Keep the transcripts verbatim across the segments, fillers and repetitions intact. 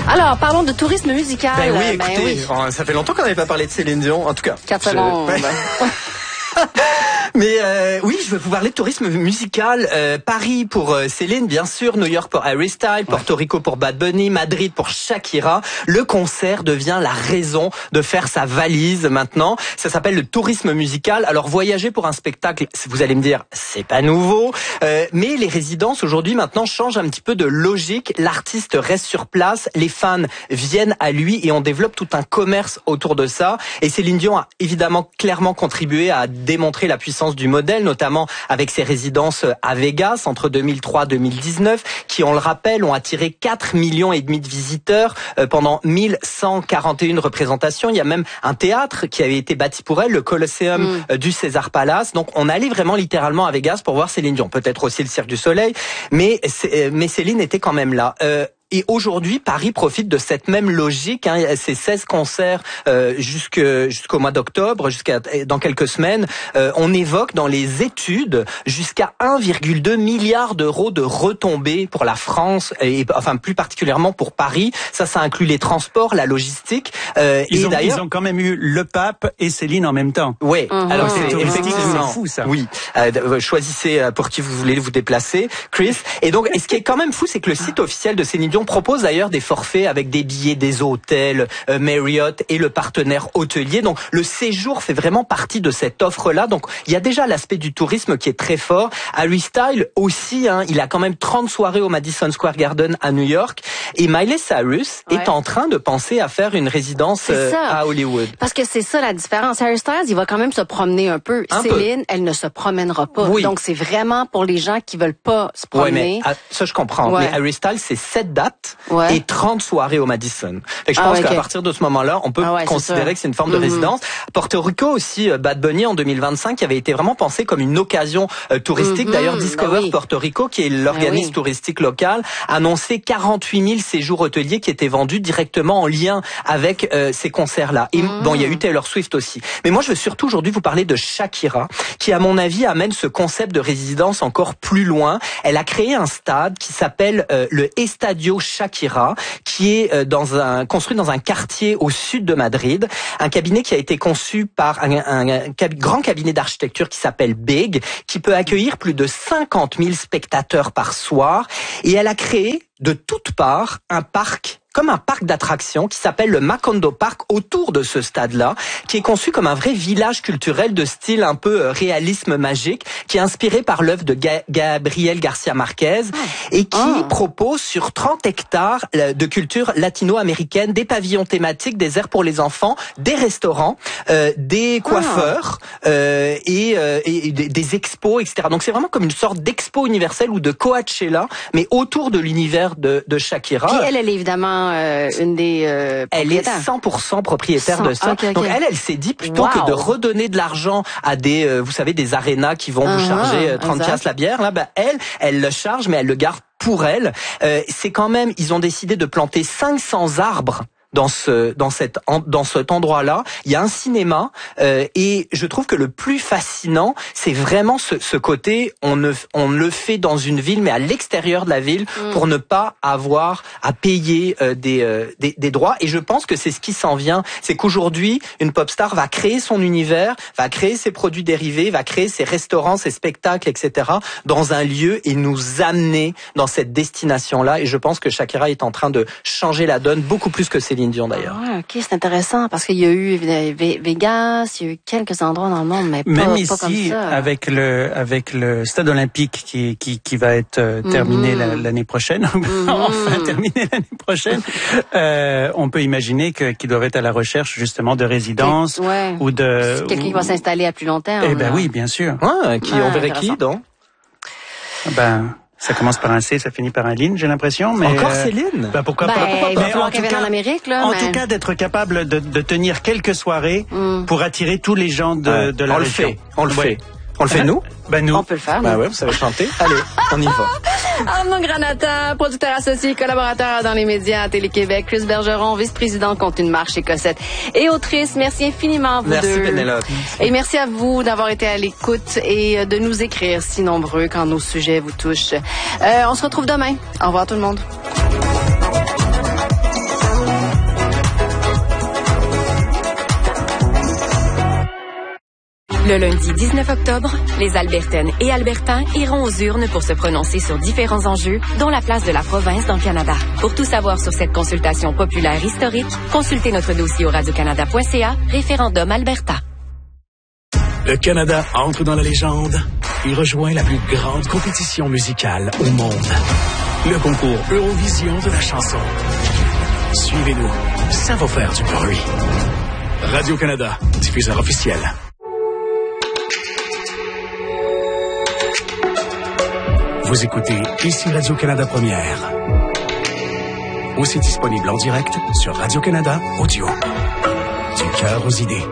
Alors, parlons de tourisme musical. Ben oui, écoutez, ben oui. ça fait longtemps qu'on n'avait pas parlé de Céline Dion, en tout cas. Quatre secondes. Ouais. Mais euh, oui, je veux vous parler de tourisme musical. Euh, Paris pour euh, Céline, bien sûr. New York pour Harry Styles, Porto Rico pour Bad Bunny, Madrid pour Shakira. Le concert devient la raison de faire sa valise maintenant. Ça s'appelle le tourisme musical. Alors voyager pour un spectacle, vous allez me dire, c'est pas nouveau. Euh, mais les résidences aujourd'hui maintenant changent un petit peu de logique. L'artiste reste sur place, les fans viennent à lui et on développe tout un commerce autour de ça. Et Céline Dion a évidemment clairement contribué à démontrer la puissance du modèle, notamment avec ses résidences à Vegas entre deux mille trois deux mille dix-neuf, qui, on le rappelle, ont attiré quatre millions et demi de visiteurs euh, pendant mille cent quarante et une représentations. Il y a même un théâtre qui avait été bâti pour elle, le Colosseum mm. euh, du César Palace. Donc, on allait vraiment littéralement à Vegas pour voir Céline Dion. Peut-être aussi le Cirque du Soleil, mais, euh, mais Céline était quand même là. Euh, Et aujourd'hui, Paris profite de cette même logique. Hein, ces seize concerts euh, jusque, jusqu'au mois d'octobre, jusqu'à dans quelques semaines. Euh, on évoque dans les études jusqu'à un virgule deux milliard d'euros de retombées pour la France et enfin plus particulièrement pour Paris. Ça, ça inclut les transports, la logistique. Euh, ils, et ont, ils ont quand même eu le pape et Céline en même temps. Oui. Mmh. Alors c'est effectivement fou ça. Oui. Euh, choisissez pour qui vous voulez vous déplacer, Chris. Et donc, et ce qui est quand même fou, c'est que le site officiel de Céline Dion propose d'ailleurs des forfaits avec des billets des hôtels euh, Marriott et le partenaire hôtelier. Donc le séjour fait vraiment partie de cette offre-là. Donc il y a déjà l'aspect du tourisme qui est très fort. Harry Styles aussi, hein, il a quand même trente soirées au Madison Square Garden à New York. Et Miley Cyrus ouais. est en train de penser à faire une résidence euh, à Hollywood. Parce que c'est ça la différence. Harry Styles, il va quand même se promener un peu. Un Céline, peu. Elle ne se promènera pas. Oui. Donc c'est vraiment pour les gens qui veulent pas se promener. Ouais, mais, ça je comprends. Ouais. Mais Harry Styles, c'est sept dates. Ouais. Et trente soirées au Madison. Fait que je pense ah, okay. qu'à partir de ce moment-là, on peut ah ouais, considérer que c'est une forme de mm-hmm. résidence. Porto Rico aussi, Bad Bunny en deux mille vingt-cinq, qui avait été vraiment pensé comme une occasion euh, touristique. Mm-hmm. D'ailleurs, Discover ben oui. Porto Rico, qui est l'organisme oui. touristique local, a annoncé quarante-huit mille séjours hôteliers qui étaient vendus directement en lien avec euh, ces concerts-là. Et mm-hmm. bon, il y a eu Taylor Swift aussi. Mais moi, je veux surtout aujourd'hui vous parler de Shakira, qui, à mon avis, amène ce concept de résidence encore plus loin. Elle a créé un stade qui s'appelle euh, le Estadio Shakira, qui est dans un construit dans un quartier au sud de Madrid, un cabinet qui a été conçu par un, un, un grand cabinet d'architecture qui s'appelle Big, qui peut accueillir plus de cinquante mille spectateurs par soir, et elle a créé de toutes parts un parc comme un parc d'attractions qui s'appelle le Macondo Park autour de ce stade-là, qui est conçu comme un vrai village culturel de style un peu réalisme magique, qui est inspiré par l'œuvre de Ga- Gabriel Garcia Marquez et qui oh. propose sur trente hectares de culture latino-américaine des pavillons thématiques, des aires pour les enfants, des restaurants, euh, des coiffeurs oh. euh, et, euh, et des, des expos, et cetera. Donc c'est vraiment comme une sorte d'expo universelle ou de Coachella, mais autour de l'univers de, de Shakira. Puis elle, elle est évidemment Euh, une des euh, elle est cent pour cent propriétaire cent de ça. Okay, okay. Donc elle, elle s'est dit plutôt wow. que de redonner de l'argent à des, euh, vous savez, des arénas qui vont uh-huh, vous charger euh, trente piastres la bière. Là, ben elle, elle le charge, mais elle le garde pour elle. Euh, c'est quand même, ils ont décidé de planter cinq cents arbres dans ce dans cette dans cet endroit-là. Il y a un cinéma euh, et je trouve que le plus fascinant, c'est vraiment ce, ce côté on ne on le fait dans une ville mais à l'extérieur de la ville mm. pour ne pas avoir à payer euh, des, euh, des des droits. Et je pense que c'est ce qui s'en vient, c'est qu'aujourd'hui une pop star va créer son univers, va créer ses produits dérivés, va créer ses restaurants, ses spectacles, et cetera dans un lieu et nous amener dans cette destination-là. Et je pense que Shakira est en train de changer la donne beaucoup plus que Céline Dion d'ailleurs. Ah, ok, c'est intéressant parce qu'il y a eu Vegas, il y a eu quelques endroits dans le monde, mais pas, même ici, pas comme ça. avec le avec le stade olympique qui qui qui va être euh, terminé mm-hmm. l'année prochaine, mm-hmm. enfin terminé l'année prochaine, euh, on peut imaginer que qu'ils doivent être à la recherche justement de résidences ouais. ou de quelqu'un qui va s'installer à plus long terme. Eh ben oui, bien sûr. Ah, qui ah, on verrait qui donc? Ben ça commence par un C, ça finit par un Lynn, j'ai l'impression. Mais encore euh, Céline? Ben pourquoi ben, pas? Pourquoi il pas? va falloir qu'elle vienne en Amérique, là. En mais... tout cas, d'être capable de, de tenir quelques soirées mm. pour attirer tous les gens de, ouais. de la on région. Le fait. On le fait. Ouais. On le fait hein? nous? Ben nous. On peut le faire. Ben ouais, vous savez chanter. Allez, on y va. Arnaud Granata, producteur associé, collaborateur dans les médias à Télé-Québec. Chris Bergeron, vice-président contre une marche écossette et autrice. Merci infiniment à vous merci deux. Merci Pénélope. Et merci à vous d'avoir été à l'écoute et de nous écrire si nombreux quand nos sujets vous touchent. Euh, on se retrouve demain. Au revoir tout le monde. Le lundi dix-neuf octobre, les Albertaines et Albertains iront aux urnes pour se prononcer sur différents enjeux, dont la place de la province dans le Canada. Pour tout savoir sur cette consultation populaire historique, consultez notre dossier au radio canada point c a, référendum Alberta. Le Canada entre dans la légende et rejoint la plus grande compétition musicale au monde. Le concours Eurovision de la chanson. Suivez-nous, ça va faire du bruit. Radio-Canada, diffuseur officiel. Vous écoutez ici Radio-Canada Première. Aussi disponible en direct sur Radio-Canada Audio. Du cœur aux idées.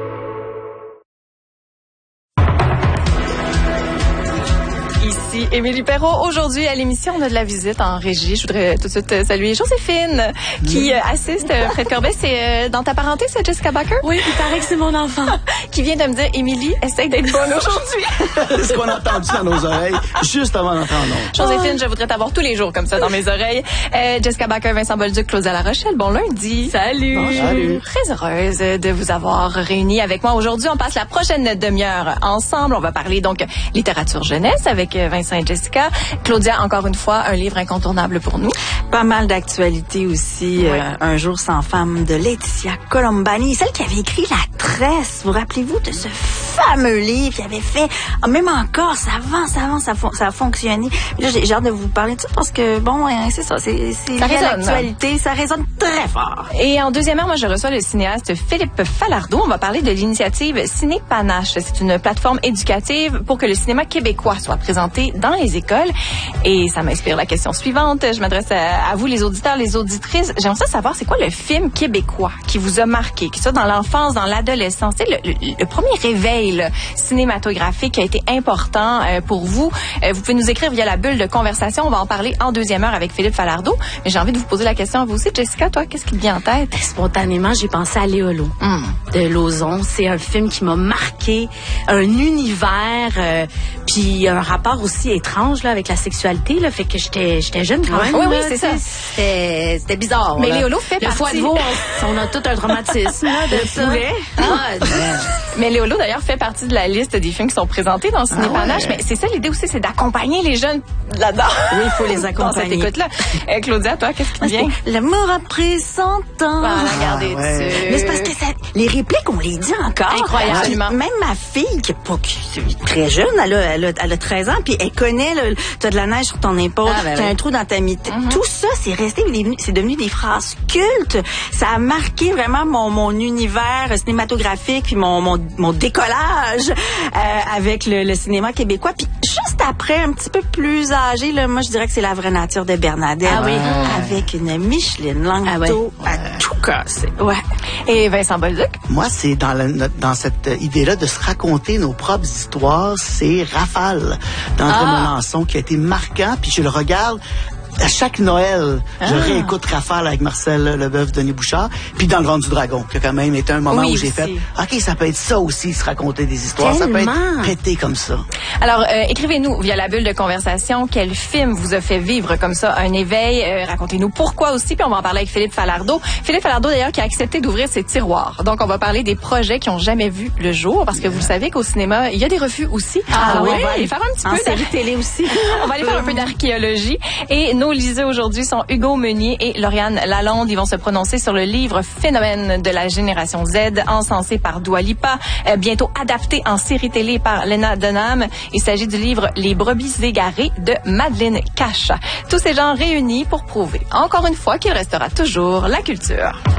Ici Émilie Perrault. Aujourd'hui, à l'émission, on a de la visite en régie. Je voudrais tout de suite saluer Joséphine, qui euh, assiste euh, Fred Corbet. C'est euh, dans ta parenté, c'est Jessica Baker? Oui, il paraît que c'est mon enfant. Qui vient de me dire, Émilie, essaye d'être bonne aujourd'hui. C'est ce qu'on a entendu dans nos oreilles, juste avant d'entendre. Joséphine, je voudrais t'avoir tous les jours comme ça dans mes oreilles. Euh, Jessica Baker, Vincent Bolduc, Claudia La Rochelle. Bon lundi. Salut. Bonjour. Salut. Très heureuse de vous avoir réunis avec moi aujourd'hui. On passe la prochaine demi-heure ensemble. On va parler donc littérature jeunesse avec Vincent et Jessica. Claudia, encore une fois, un livre incontournable pour nous. Pas mal d'actualités aussi. Oui. Euh, un jour sans femme de Laetitia Colombani, celle qui avait écrit La Tresse. Vous rappelez-vous de ce fameux livre qui avait fait, même encore, ça avance, ça avance, ça, ça a fonctionné. Là, j'ai hâte de vous parler de ça parce que, bon, c'est ça, c'est, c'est ça résonne, l'actualité, ça résonne très fort. Et en deuxième heure, moi, je reçois le cinéaste Philippe Falardeau. On va parler de l'initiative Ciné Panache. C'est une plateforme éducative pour que le cinéma québécois soit présenté dans les écoles. Et ça m'inspire la question suivante. Je m'adresse à, à vous, les auditeurs, les auditrices. J'aimerais ça savoir, c'est quoi le film québécois qui vous a marqué, qui soit dans l'enfance, dans l'adolescence, c'est le, le, le premier réveil là, cinématographique qui a été important euh, pour vous. Euh, vous pouvez nous écrire via la bulle de conversation. On va en parler en deuxième heure avec Philippe Falardeau. Mais j'ai envie de vous poser la question à vous aussi. Jessica, toi, qu'est-ce qui te vient en tête? Spontanément, j'ai pensé à Léolo mm. de Lauzon. C'est un film qui m'a marqué, un univers, euh, puis un rapport aussi étrange là, avec la sexualité. Là, fait que j'étais, j'étais jeune quand même. Oui, là, oui, c'est ça. C'était, c'était bizarre. Mais là. Léolo fait le partie... foie de veau, on, on a tout un traumatisme là, de ça. Ah, mais Léolo, d'ailleurs, fait partie de la liste des films qui sont présentés dans Ciné Panache. Ah ouais. Mais c'est ça l'idée aussi, c'est d'accompagner les jeunes là-dedans. Oui, il faut les accompagner. Dans cette écoute-là. Euh, Claudia, toi, qu'est-ce qui te vient? L'amour après cent ans. Ah, regardez ah, ouais. dessus. Mais c'est parce que ça, les répliques, on les dit encore. Incroyable. Absolument. Même ma fille, qui est pas qui est très jeune, elle a, elle a, elle a treize ans, puis elle connaît, le, t'as de la neige sur ton épaule, ah, ben t'as oui. un trou dans ta mite. Mm-hmm. Tout ça, c'est resté, c'est devenu des phrases cultes. Ça a marqué vraiment mon, mon univers cinématographique, puis mon, mon, mon décollage euh, avec le, le cinéma québécois. Puis juste après, un petit peu plus âgé, là, moi, je dirais que c'est La vraie nature de Bernadette. Ah oui. Avec une Micheline Langto ah ouais. à tout casser. Ouais. Et Vincent Bolduc? Moi, c'est dans, la, dans cette idée-là de se raconter nos propres histoires. C'est Rafale d'André ah. Melançon qui a été marquant. Puis je le regarde à chaque Noël, ah. je réécoute Rafale avec Marcel Leboeuf, Denis Bouchard, puis dans Le Ventre du Dragon, qui a quand même été un moment oui, où j'ai aussi. fait, OK, ça peut être ça aussi, se raconter des histoires, Tellement. ça peut être pété comme ça. Alors, euh, écrivez-nous via la bulle de conversation quel film vous a fait vivre comme ça un éveil. Euh, racontez-nous pourquoi aussi, puis on va en parler avec Philippe Falardeau. Philippe Falardeau, d'ailleurs, qui a accepté d'ouvrir ses tiroirs. Donc, on va parler des projets qui ont jamais vu le jour, parce que vous le savez qu'au cinéma, il y a des refus aussi. Ah, Alors, oui? on va aller faire un petit en peu série télé aussi. On va aller faire un peu d'archéologie. Et nos liseux aujourd'hui sont Hugo Meunier et Lauriane Lalonde. Ils vont se prononcer sur le livre Phénomène de la génération Z, encensé par Dua Lipa, euh, bientôt adapté en série télé par Lena Dunham. Il s'agit du livre Les brebis égarées de Madeleine Cacha. Tous ces gens réunis pour prouver, encore une fois, qu'il restera toujours la culture.